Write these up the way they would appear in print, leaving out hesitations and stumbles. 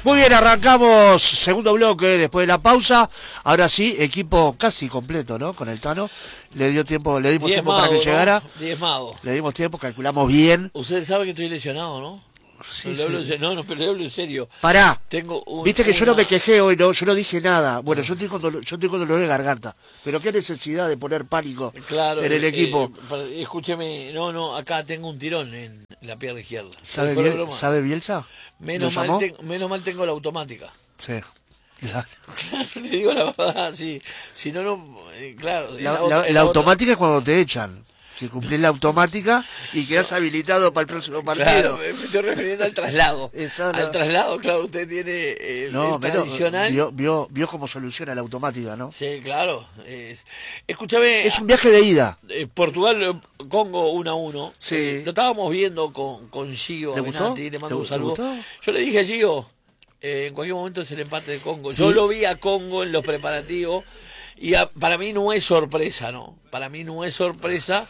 Muy bien, arrancamos segundo bloque después de la pausa. Ahora sí, equipo casi completo, ¿no? Con el Tano. Le dimos tiempo para que llegara. Diezmado. Le dimos tiempo, calculamos bien. Usted sabe que estoy lesionado, ¿no? Sí, no, pero le hablo en serio. Pará. Tengo Viste que yo no me quejé hoy, no, yo no dije nada. Bueno, yo estoy con dolor de garganta. Pero qué necesidad de poner pánico en el equipo. Escúcheme, acá tengo un tirón en la pierna izquierda. ¿Sabe Bielsa? Menos mal tengo la automática. Sí. Le digo la verdad, sí. Si no, claro. La automática es cuando te echan. Que cumplís la automática y quedás habilitado para el próximo partido. Claro, me estoy refiriendo al traslado. Al traslado, claro, usted tiene el tradicional. Vio cómo soluciona la automática, ¿no? Sí, claro. Escúchame. Es un viaje de ida. Portugal, Congo 1-1. Sí. Lo estábamos viendo con Gio Avenatti, le mando un saludo. Yo le dije a Gio, en cualquier momento es el empate de Congo. Yo lo vi a Congo en los preparativos y para mí no es sorpresa, ¿no? Para mí no es sorpresa.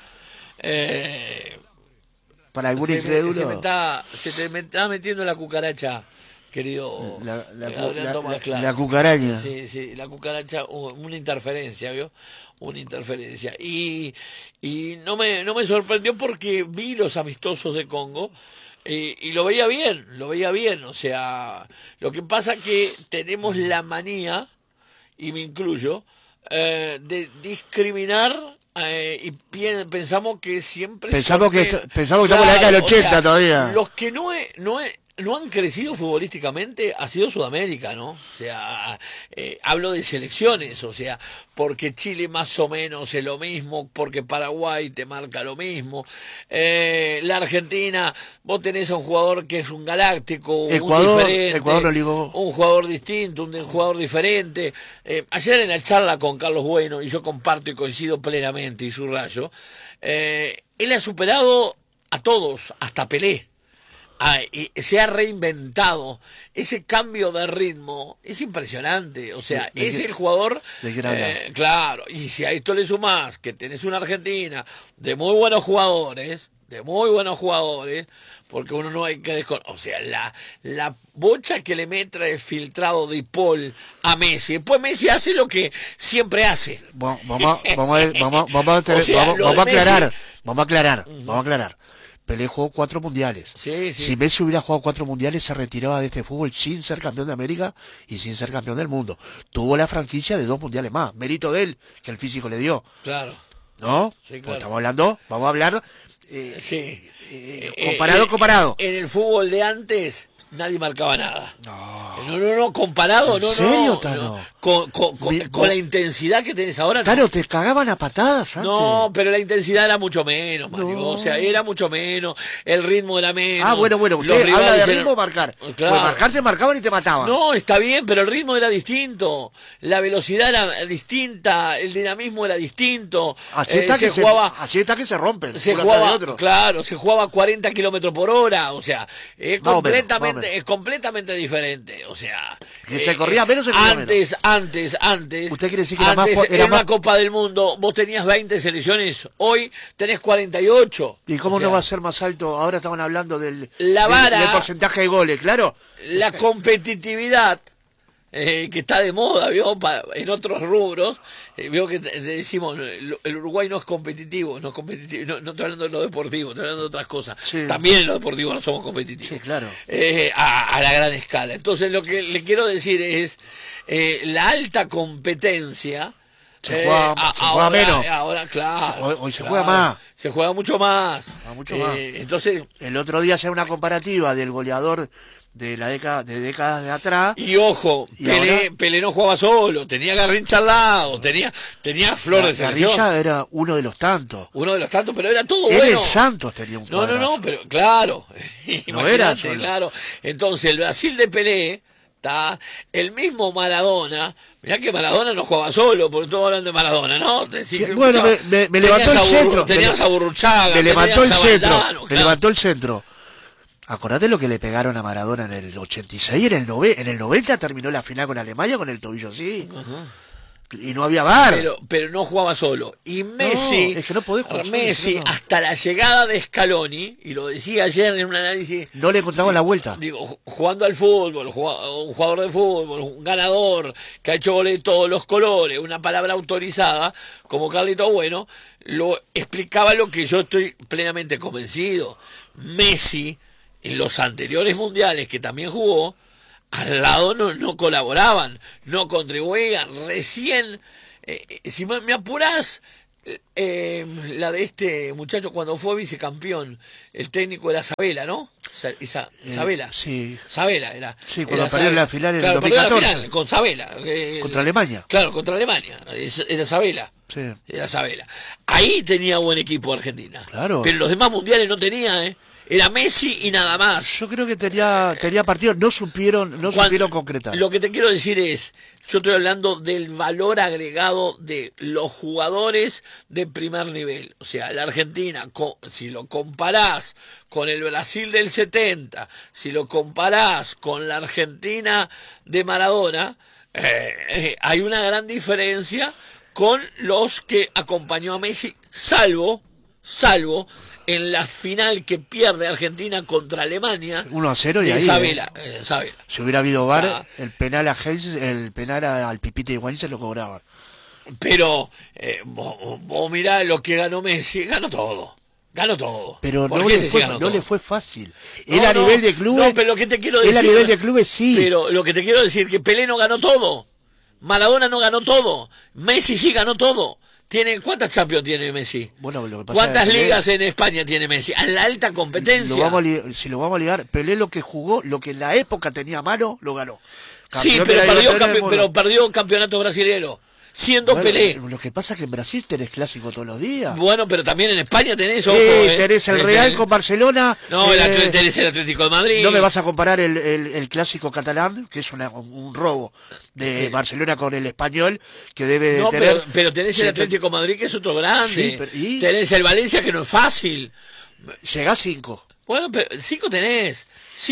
Para algún incrédulo se me está metiendo la cucaracha, querido la cucaraña. Sí, la cucaracha, una interferencia, ¿vio? Una interferencia. Y no me sorprendió porque vi los amistosos de Congo y lo veía bien, o sea, lo que pasa que tenemos la manía, y me incluyo, de discriminar. Y pensamos que siempre pensamos que estamos en la década del 80 todavía. Los que no han crecido futbolísticamente ha sido Sudamérica, ¿no? O sea, hablo de selecciones, o sea, porque Chile más o menos es lo mismo, porque Paraguay te marca lo mismo, la Argentina, vos tenés a un jugador que es un galáctico, Ecuador diferente, ligó. un jugador distinto, un jugador diferente. Ayer en la charla con Carlos Bueno, y yo comparto y coincido plenamente y subrayo, él ha superado a todos, hasta Pelé. Y se ha reinventado. Ese cambio de ritmo es impresionante. O sea, es el jugador. Claro, y si a esto le sumás que tenés una Argentina de muy buenos jugadores, porque uno no hay que desconocer. O sea, la bocha que le mete el filtrado de Paul a Messi. Después Messi hace lo que siempre hace. Vamos a aclarar. Pelé jugó 4 mundiales. Sí. Si Messi hubiera jugado 4 mundiales, se retiraba de este fútbol sin ser campeón de América y sin ser campeón del mundo. Tuvo la franquicia de 2 mundiales más. Mérito de él, que el físico le dio. Claro. ¿No? Sí, claro. Vamos a hablar. Comparado. En el fútbol de antes nadie marcaba nada. No, comparado, ¿En serio, Tano? Con la intensidad que tenés ahora. Claro, te cagaban a patadas antes. No, pero la intensidad era mucho menos, Mario. No. O sea, era mucho menos, el ritmo era menos. Bueno, usted habla de ritmo, marcar. Claro. Pues marcar te marcaban y te mataban. No, está bien, pero el ritmo era distinto, la velocidad era distinta, el dinamismo era distinto. Así está que se rompen. Se jugaba 40 kilómetros por hora, o sea, es completamente diferente, o sea, se corría menos. Antes. ¿Usted quiere decir que era una Copa del Mundo vos tenías 20 selecciones, hoy tenés 48. ¿Y cómo no va a ser más alto? Ahora estaban hablando del porcentaje de goles, claro. La competitividad que está de moda, ¿vio? En otros rubros, veo que decimos, el Uruguay no es competitivo, no estoy hablando de lo deportivo, estoy hablando de otras cosas. Sí. También en lo deportivo no somos competitivos. Sí, claro. A la gran escala. Entonces, lo que le quiero decir es, la alta competencia. Se juega menos. Ahora, claro. Hoy se juega más. Se juega mucho más. Entonces, el otro día hacía una comparativa del goleador de décadas de atrás. Y ojo, Pelé no jugaba solo, tenía Garrincha al lado, tenía Flor de selección. Garrincha era uno de los tantos. Pero era todo Él bueno. El Santos tenía un cuadrazo. No, pero claro. No era solo. Claro. Entonces, el Brasil de Pelé, el mismo Maradona. Mirá que Maradona no jugaba solo, porque todos hablan de Maradona, ¿no? Bueno, me levantó el centro. Tenías a Burruchaga. Me levantó el centro. Acordate lo que le pegaron a Maradona en el 86, en el 90 terminó la final con Alemania con el tobillo así. Y no había VAR. Pero no jugaba solo. Y Messi, No, es que no podés jugar solo, Messi no. hasta la llegada de Scaloni, y lo decía ayer en un análisis, No le encontraba la vuelta. digo, jugando al fútbol, un jugador de fútbol, un ganador, que ha hecho goles de todos los colores, una palabra autorizada, como Carlito Bueno, lo explicaba lo que yo estoy plenamente convencido. Messi, en los anteriores mundiales que también jugó, al lado no colaboraban, no contribuían. Recién, si me apurás, la de este muchacho cuando fue vicecampeón, el técnico era Sabela, ¿no? Sabela. Sí. Sabela era. Sí, cuando Era perdió Sabela. la final en el Claro, perdió la 2014. final con Sabela. Contra Alemania. Claro, contra Alemania. Era Sabela. Sí. Era Sabela. Ahí tenía buen equipo Argentina. Claro. Pero los demás mundiales no tenía, ¿eh? Era Messi y nada más. Yo creo que tenía partidos, no supieron concretar. Lo que te quiero decir es, yo estoy hablando del valor agregado de los jugadores de primer nivel. O sea, la Argentina, si lo comparás con el Brasil del 70, si lo comparás con la Argentina de Maradona, hay una gran diferencia con los que acompañó a Messi, salvo en la final que pierde Argentina contra Alemania 1-0 y de ahí. Sabela. Si hubiera habido VAR, Ah. el penal a Heinz, el penal al Pipita Higuaín se lo cobraban. Pero vos mirá lo que ganó Messi, ganó todo. Pero ¿Por no qué le, se fue, ganó no todo? le fue fácil. No, Él a no, nivel de clubes. no, pero lo que te quiero él decir, a nivel de clubes sí. Pero lo que te quiero decir que Pelé no ganó todo. Maradona no ganó todo. Messi sí ganó todo. ¿Cuántas Champions tiene Messi? Bueno, lo que pasa ¿Cuántas es que ligas en España tiene Messi? A la alta competencia. si lo vamos a ligar, Pelé lo que jugó, lo que en la época tenía a mano, lo ganó. Sí, Campeón de la pero Libertadores del mundo. perdió campeonato brasileño. Siendo Bueno, Pelé. Lo que pasa es que en Brasil tenés clásico todos los días. Bueno, pero también en España tenés, ojo, Tenés el Real con Barcelona. No, tenés el Atlético de Madrid. No me vas a comparar el clásico catalán, que es un robo de Barcelona con el Español, que debe de No, tener... pero tenés el Atlético de Madrid, que es otro grande. Sí, pero ¿y? Tenés el Valencia, que no es fácil. Llegás 5. Bueno, pero 5 tenés.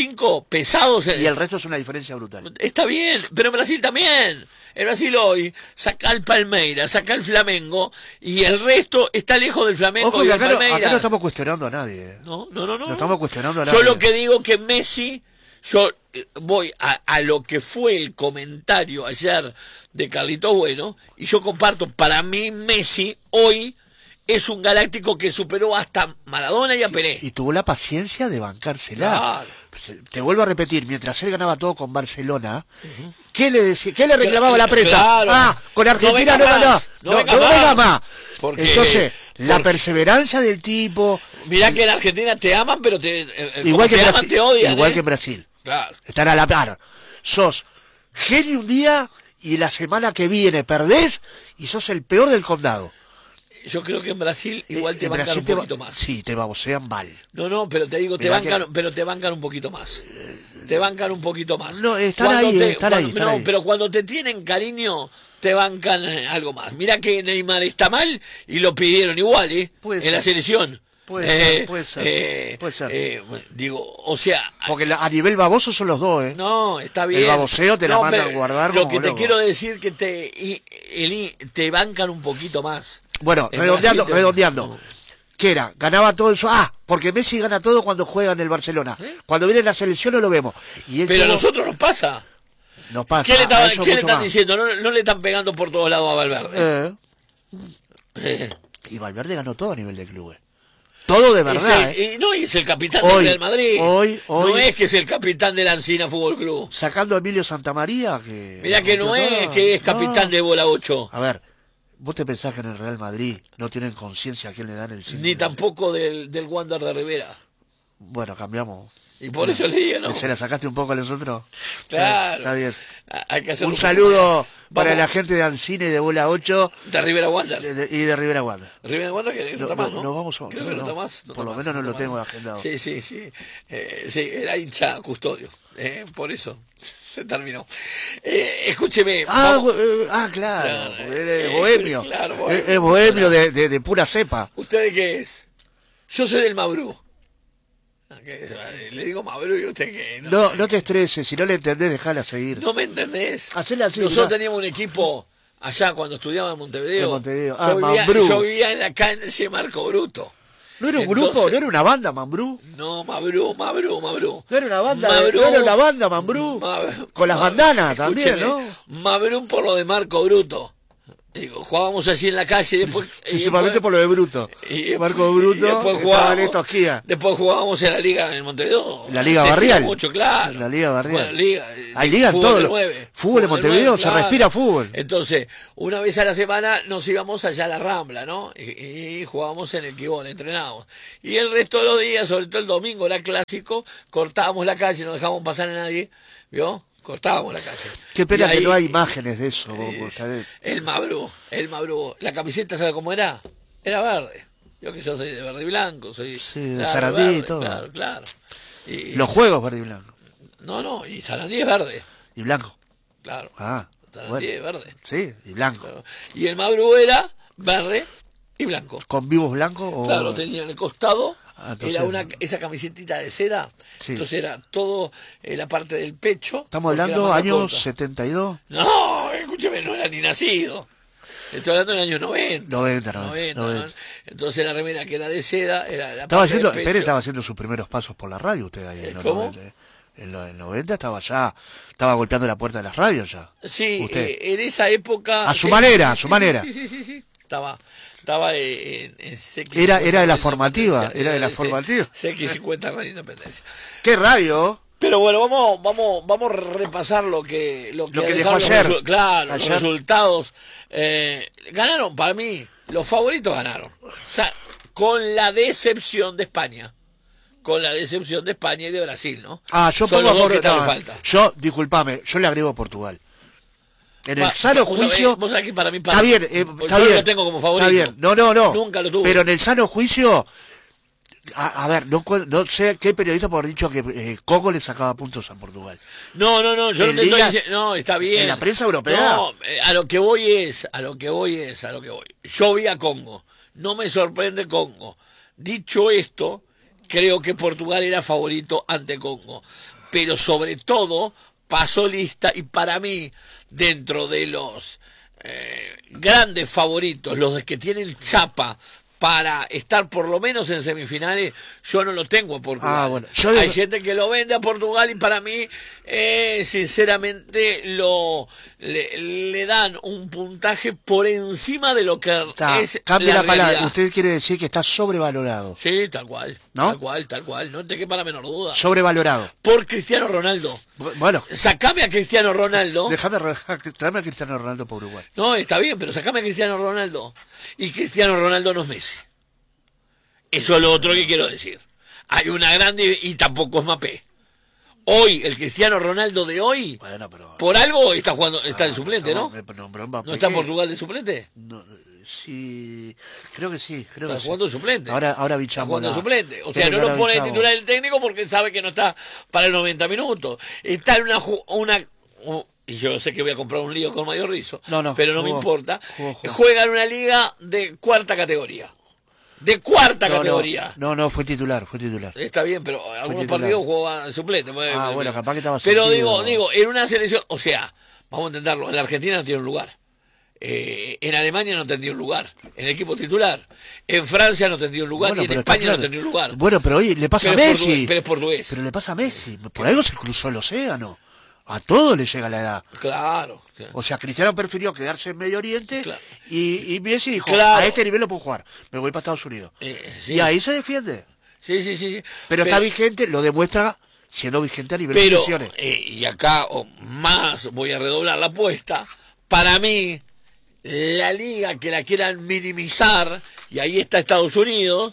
5 pesados. Y el resto es una diferencia brutal. Está bien, pero en Brasil también. El Brasil hoy saca al Palmeiras, saca al Flamengo, y el resto está lejos del Flamengo Ojo, y que del acá Palmeiras. no estamos cuestionando a nadie. No. No estamos cuestionando a nadie. Yo lo que digo que Messi, yo voy a lo que fue el comentario ayer de Carlito Bueno, y yo comparto, para mí Messi hoy es un galáctico que superó hasta Maradona y a Pelé. Y tuvo la paciencia de bancársela. Claro. Te vuelvo a repetir, mientras él ganaba todo con Barcelona, ¿qué le decía? ¿Qué le reclamaba la prensa? Claro. Con Argentina no ganó. No venga más. Porque, Entonces, la perseverancia del tipo. Mirá que en Argentina te aman, pero Igual que en te aman, Brasil. te odian. Igual que en Brasil. Claro. Están a la par. Sos genio un día y la semana que viene perdés y sos el peor del condado. Yo creo que en Brasil igual te En bancan Brasil un poquito más. Sí, te babosean mal. No, pero te digo, pero te bancan un poquito más. Te bancan un poquito más. No, están ahí. Pero cuando te tienen cariño, te bancan algo más. Mirá que Neymar está mal y lo pidieron igual, en la selección. Puede ser. Digo, o sea... Porque a nivel baboso son los dos, No, está bien. El baboseo te la mandan a guardar Lo como que te loco. quiero decir que te bancan un poquito más. Bueno, En redondeando. Brasil no. ¿Qué era? Ganaba todo eso. Porque Messi gana todo cuando juega en el Barcelona. Cuando viene la selección no lo vemos. Y Pero a nosotros nos pasa. Nos pasa. ¿Qué le, a ellos ¿qué le mucho están más. diciendo? No le están pegando por todos lados a Valverde. Y Valverde ganó todo a nivel de clubes. Todo de verdad. Y es el capitán Hoy, del Real Madrid. hoy. No es que es el capitán del Ancina Fútbol Club. Sacando a Emilio Santamaría. Mirá que no es que es capitán de Bola 8. A ver, ¿vos te pensás que en el Real Madrid no tienen conciencia a quién le dan el símbolo? Ni tampoco del Wander de Rivera. Bueno, cambiamos. Y por eso le digo, ¿no? ¿Se la sacaste un poco a los otros? Claro. Está bien. Hay que hacerlo Un saludo para Vamos. la gente de Ancine y de Bola 8 De Rivera Wander. y de Rivera Wander. Rivera Wander que no está más, ¿no? No vamos Creo que no está más. Por lo menos no lo tengo agendado. Sí. Sí, era hincha custodio. Por eso se terminó. Escúcheme. Claro. Claro, Es bohemio. claro, bohemio. Es bohemio de pura cepa. ¿Usted de qué es? Yo soy del Mabrú. Le digo Mabrú y usted qué. No te estreses, si no le entendés, dejala seguir. ¿No me entendés? Hacela así, Nosotros mirá. teníamos un equipo allá cuando estudiaba en Montevideo. En Montevideo. Yo vivía en la calle Marco Bruto. ¿No era un grupo? ¿No era una banda, Mambrú? No, Mabrú. ¿No era una banda? Mabrú, ¿No era una banda, Mambrú? Con las bandanas también, ¿no? Mabrú por lo de Marco Bruto. Digo, jugábamos allí en la calle y después... Principalmente por lo de Bruto. Marco Bruto estaba en Tosquía. Después jugábamos en la liga en Montevideo. La liga barrial. Mucho, claro. La liga barrial. Bueno, hay liga en todo. Fútbol en Montevideo, se respira fútbol. Entonces, una vez a la semana nos íbamos allá a la Rambla, ¿no? Y jugábamos en el Quibón, entrenábamos. Y el resto de los días, sobre todo el domingo, era clásico, cortábamos la calle, no dejábamos pasar a nadie, ¿vio? Cortábamos la calle. Qué pena que no hay imágenes de eso. El Mabrú. La camiseta, ¿sabe cómo era? Era verde. Yo soy de verde y blanco, Sí, de Sarandí y todo. Claro. Y, los juegos verde y blanco. No, y Sarandí es verde. Y blanco. Claro. Sarandí es verde. Sí, y blanco. Claro. Y el Mabrú era verde y blanco. ¿Con vivos blancos? O... Claro, tenía en el costado... Entonces, era esa camisetita de seda, sí. Entonces era todo la parte del pecho. ¿Estamos hablando años 72? No, escúchame, no era ni nacido. Estoy hablando del año 90. 90. Entonces la remera que era de seda era la parte del pecho. Pérez estaba haciendo sus primeros pasos por la radio, usted ahí en los ¿Cómo? 90. En los 90 estaba golpeando la puerta de las radios ya. Sí, en esa época... A su manera. Sí. Estaba en CX50. Era de la formativa, CX50 Radio Independencia. ¿Qué radio? Pero bueno, vamos a repasar lo que dejó ayer. Los resultados. Ganaron, para mí, los favoritos ganaron. Con la decepción de España. Con la decepción de España y de Brasil, ¿no? Yo pongo falta. Yo, disculpame, yo le agrego Portugal. En el sano juicio... Vos sabés que para mí... Está bien, yo lo tengo como favorito. Está bien, no. Nunca lo tuve. Pero en el sano juicio... A ver, no sé qué periodista por haber dicho que Congo le sacaba puntos a Portugal. No, yo no te estoy diciendo... No, está bien. En la prensa europea. No, a lo que voy. Yo vi a Congo. No me sorprende Congo. Dicho esto, creo que Portugal era favorito ante Congo. Pero sobre todo, pasó lista y para mí... dentro de los grandes favoritos, los que tienen chapa para estar por lo menos en semifinales, yo no lo tengo a Portugal. Bueno, hay gente que lo vende a Portugal y para mí, sinceramente, le dan un puntaje por encima de lo que es cambia la palabra. realidad. Usted quiere decir que está sobrevalorado. Sí, tal cual. ¿No? Tal cual. No te quepa la menor duda. Sobrevalorado. Por Cristiano Ronaldo. Bueno. Sacame a Cristiano Ronaldo. Tráeme a Cristiano Ronaldo por Uruguay. No, está bien, pero sacame a Cristiano Ronaldo. Y Cristiano Ronaldo no es Messi. Eso es lo otro que quiero decir. Hay una grande y tampoco es Mbappé. Hoy, el Cristiano Ronaldo de hoy, pero, por algo está jugando, está de suplente, ¿no? ¿No está en Portugal de suplente? No, sí, creo que sí. Está jugando de suplente. Ahora bichamos. Está jugando de suplente. O sea, no lo pone de titular el técnico porque sabe que no está para el 90 minutos. Está en y yo sé que voy a comprar un lío con Mayor Rizzo, pero no me importa. Juega en una liga de cuarta categoría. De cuarta categoría. No, fue titular. Está bien, pero algunos partidos jugaba suplente. Bueno, capaz que estaba pero sentido. digo, en una selección, o sea, vamos a entenderlo, en la Argentina no tiene un lugar. En Alemania no tendría un lugar, en el equipo titular. En Francia no tendría un lugar, y en España no tendría un lugar. Bueno, pero oye, le pasa a Messi. Pero es portugués. Pero le pasa a Messi. Por algo se cruzó el océano. A todos le llega la edad. Claro. O sea, Cristiano prefirió quedarse en Medio Oriente y Messi dijo, claro, a este nivel lo puedo jugar, me voy para Estados Unidos. Sí. Y ahí se defiende. Sí. Pero está vigente, lo demuestra siendo vigente a nivel de selecciones. Y acá más voy a redoblar la apuesta. Para mí, la liga que la quieran minimizar, y ahí está Estados Unidos,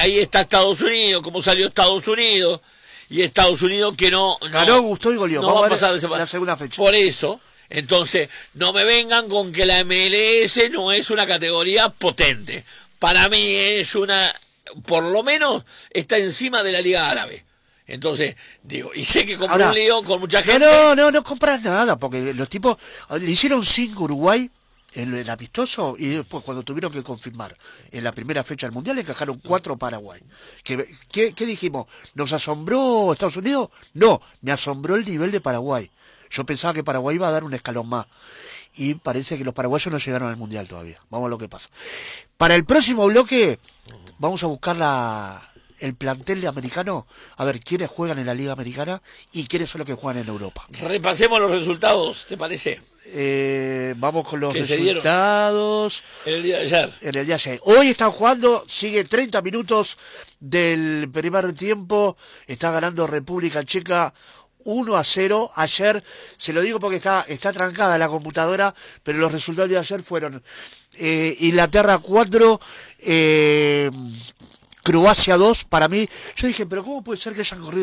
como salió Estados Unidos, y Estados Unidos que no ganó, gustó y goleó. No va a pasar la segunda fecha. Por eso, entonces, no me vengan con que la MLS no es una categoría potente. Para mí es por lo menos está encima de la Liga Árabe. Entonces, digo, y sé que compré un lío con mucha gente. No compras nada, porque los tipos le hicieron 5 Uruguay en el amistoso y después cuando tuvieron que confirmar en la primera fecha del Mundial encajaron 4 Paraguay. ¿Qué dijimos? ¿Nos asombró Estados Unidos? No, me asombró el nivel de Paraguay. Yo pensaba que Paraguay iba a dar un escalón más. y parece que los paraguayos no llegaron al Mundial todavía. Vamos a lo que pasa. Para el próximo bloque vamos a buscar el plantel de americano, a ver quiénes juegan en la Liga Americana y quiénes son los que juegan en Europa. Repasemos los resultados, ¿te parece? Vamos con los Que resultados. En el día de ayer. En el día de ayer. Hoy están jugando, sigue 30 minutos del primer tiempo, está ganando República Checa 1-0. Ayer, se lo digo porque está trancada la computadora, pero los resultados de ayer fueron Inglaterra 4, Croacia 2. Para mí, yo dije, pero ¿cómo puede ser que hayan corrido